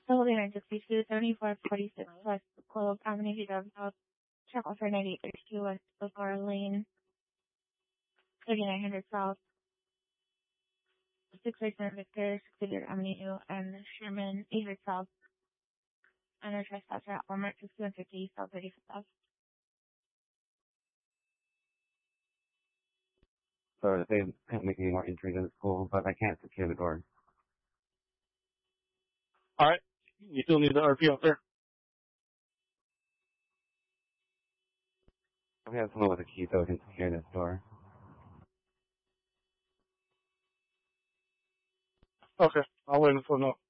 Sullivan and 62, 7446 West Globe Avenue, South, Chapel for 9832 West Before Lane, 3900 South, 637 Victor, 60 Avenue, and Sherman, 800 South, and a trespasser at Walmart, 6150 South 35th South. So they can't make any more entries in the school, but I can't secure the door. Alright. You still need the RP out there? We have someone with a key so we can secure this door. Okay. I'll wait until no.